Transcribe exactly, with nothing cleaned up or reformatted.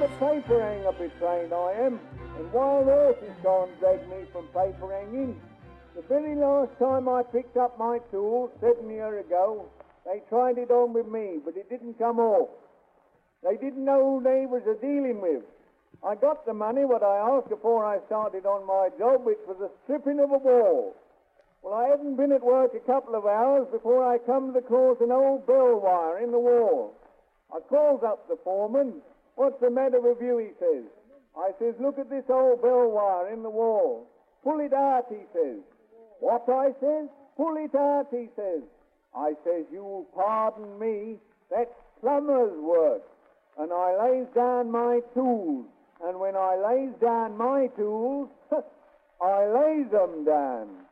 a paper hanger betrayed I am, and wild horses can't drag me from paper hanging. The very last time I picked up my tools, seven years ago, they tried it on with me, but it didn't come off. They didn't know who they was a-dealing with. I got the money, what I asked before I started on my job, which was a stripping of a wall. Well, I hadn't been at work a couple of hours before I come to across an old bell wire in the wall. I calls up the foreman. What's the matter with you, he says. I says, look at this old bell wire in the wall. Pull it out, he says. What, I says? Pull it out, he says. I says, you'll pardon me, that's plumber's work. And I lays down my tools. And when I lays down my tools, I lays them down.